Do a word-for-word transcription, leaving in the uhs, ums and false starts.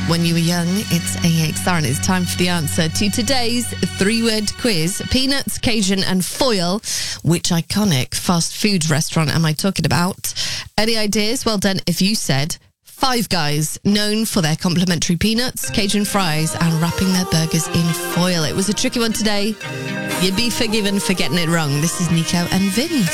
when you were young. It's A X R and it's time for the answer to today's three-word quiz. Peanuts, Cajun and foil. Which iconic fast food restaurant am I talking about? Any ideas? Well done if you said Five Guys, known for their complimentary peanuts, Cajun fries and wrapping their burgers in foil. It was a tricky one today. You'd be forgiven for getting it wrong. This is Nico and Vince.